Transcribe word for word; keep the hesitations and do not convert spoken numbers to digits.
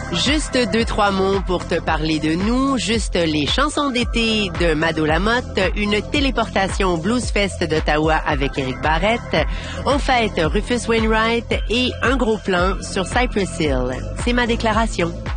Juste deux, trois mots pour te parler de nous. Juste les chansons d'été de Mado Lamotte, une téléportation au Blues Fest d'Ottawa avec Éric Barrette. On fête Rufus Wainwright et un gros plan sur Cypress Hill. C'est ma déclaration.